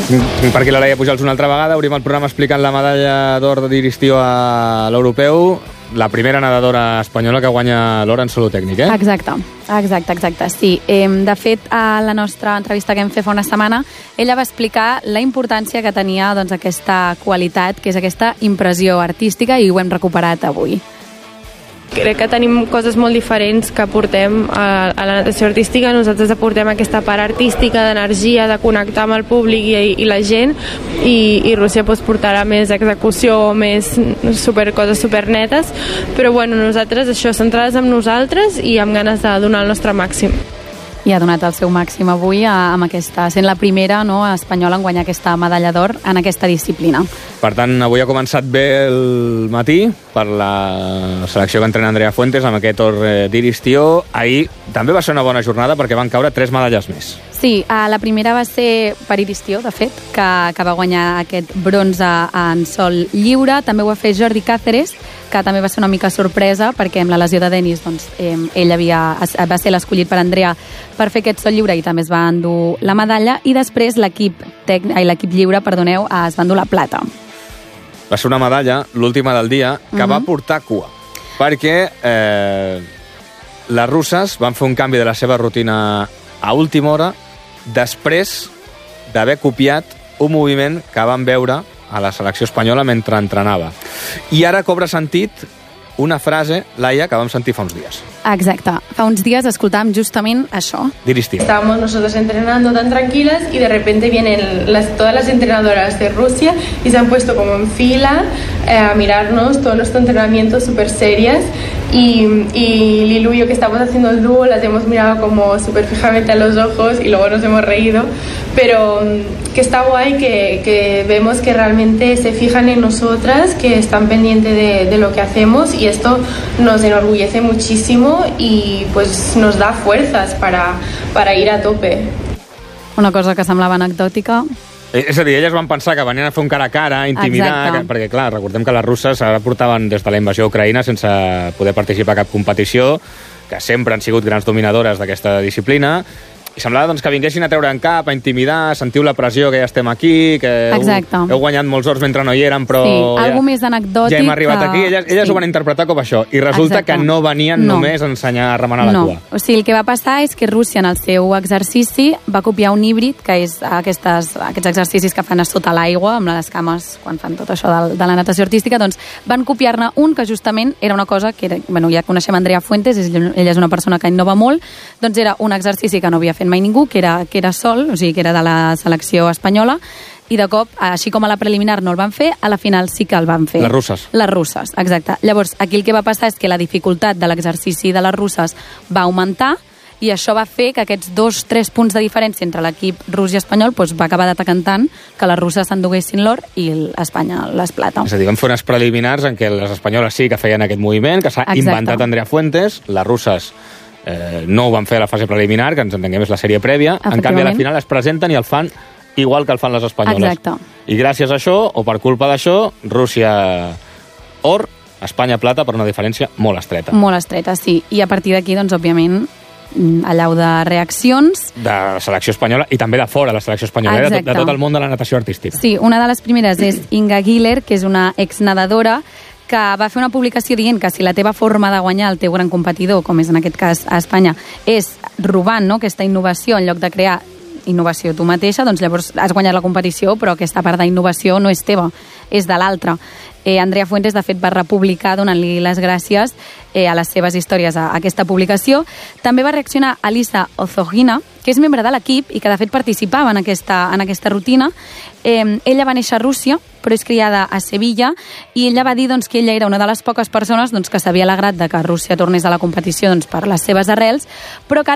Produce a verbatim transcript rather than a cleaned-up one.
Per aquí la Laia Pujals una altra vegada. Obrim el programa explicant la medalla d'or de diristió a l'europeu. La primera nedadora espanyola que guanya l'or en solo tècnic, eh? Exacte, exacte, exacte, sí. Eh, de fet, a la nostra entrevista que vam fer fa una setmana, ella va explicar la importància que tenia doncs, aquesta qualitat, que és aquesta impressió artística, i ho hem recuperat avui. Crec que tenim coses molt diferents que aportem a, a la natació artística. Nosaltres aportem aquesta part artística, d'energia, de connectar amb el públic i, i la gent, i, i Rússia pues, portarà més execució, més super, coses supernetes, però bueno, nosaltres això, centrades en nosaltres i amb ganes de donar el nostre màxim. I ha donat el seu màxim avui amb aquesta, sent la primera, no, espanyola en guanyar aquesta medalla d'or en aquesta disciplina. Per tant, avui ha començat bé el matí per la selecció que entrena Andrea Fuentes amb aquest or d'Iristió. Ahir també va ser una bona jornada perquè van caure tres medalles més. Sí, la primera va ser per Iristió, de fet, que, que va guanyar aquest bronze en sol lliure. També ho va fer Jordi Cáceres, que també va ser una mica sorpresa perquè amb la lesió de Denis doncs, eh, ell havia, va ser l'escollit per Andrea per fer aquest sol lliure i també es va endur la medalla, i després l'equip l'equip lliure, perdoneu, es va endur la plata. Va ser una medalla, l'última del dia, que uh-huh. va portar cua, perquè eh, les russes van fer un canvi de la seva rutina a última hora després d'haver copiat un moviment que van veure a la selecció espanyola mentre entrenava. I ara cobra sentit una frase, Laia, que vam sentir fa uns dies. Exacte. Fa uns dies escoltàvem justament això. Diristim. Estábamos nosotros entrenando tan tranquilas y de repente vienen las, todas las entrenadoras de Rusia y se han puesto como en fila eh, a mirarnos todo nuestro entrenamiento súper serias, y, y Lilu y yo, que estamos haciendo el dúo, las hemos mirado como súper fijamente a los ojos y luego nos hemos reído, pero que está guay que, que vemos que realmente se fijan en nosotras, que están pendientes de, de lo que hacemos, y esto nos enorgullece muchísimo y pues nos da fuerzas para, para ir a tope. Una cosa que semblava anecdòtica. És a dir, elles van pensar que venien a fer un cara a cara, a intimidar, que, perquè clar, recordem que les russes ara portaven des de la invasió a Ucraïna sense poder participar a cap competició, que sempre han sigut grans dominadores d'aquesta disciplina, i semblava doncs, que vinguessin a treure en cap, a intimidar, sentiu la pressió que ja estem aquí, que heu, heu guanyat molts ors mentre no hi eren, però sí, ja, algo més anecdòtic, ja hem arribat que... aquí. Elles, elles sí. ho van interpretar com això, i resulta Exacte. que no venien no. només a ensenyar a remenar no. la cua. O sigui, el que va passar és que Rússia, en el seu exercici, va copiar un híbrid, que és aquestes, aquests exercicis que fan a sota l'aigua, amb les cames, quan fan tot això de, de la natació artística, doncs van copiar-ne un que justament era una cosa que, era, bueno, ja coneixem Andrea Fuentes, ella és una persona que innova molt, doncs era un exercici que no havia fet mai ningú, que era que era sol, o sigui, que era de la selecció espanyola, i de cop, així com a la preliminar no el van fer, a la final sí que el van fer. Les russes. Les russes, exacte. Llavors, aquí el que va passar és que la dificultat de l'exercici de les russes va augmentar, i això va fer que aquests dos, tres punts de diferència entre l'equip rus i espanyol doncs, va acabar decantant que les russes s'enduguessin l'or i Espanya les plata. És a dir, van fer unes preliminars en què les espanyoles sí que feien aquest moviment, que s'ha inventat Andrea Fuentes, les russes Eh, no ho van fer a la fase preliminar, que ens entenguem és la sèrie prèvia, en canvi a la final es presenten i el fan igual que el fan les espanyoles. Exacte. I gràcies a això, o per culpa d'això, Rússia or, Espanya plata, per una diferència molt estreta. Molt estreta, sí. I a partir d'aquí, doncs, òbviament, allau de reaccions. De la selecció espanyola i també de fora la selecció espanyola, de, de tot el món de la natació artística. Sí, una de les primeres és Inga Giller, que és una exnedadora, que va fer una publicació dient que si la teva forma de guanyar el teu gran competidor, com és en aquest cas a Espanya, és robant, no?, aquesta innovació en lloc de crear innovació tu mateixa, doncs llavors has guanyat la competició, però aquesta part d'innovació no és teva, és de l'altre. Eh, Andrea Fuentes, de fet, va republicar donant-li les gràcies eh, a les seves històries a, a aquesta publicació. També va reaccionar Alisa Ozogina, que és membre de l'equip i que, de fet, participava en aquesta, en aquesta rutina. Eh, ella va néixer a Rússia, però és criada a Sevilla, i ella va dir doncs, que ella era una de les poques persones doncs, que s'havia alegrat de que Rússia tornés a la competició doncs, per les seves arrels, però que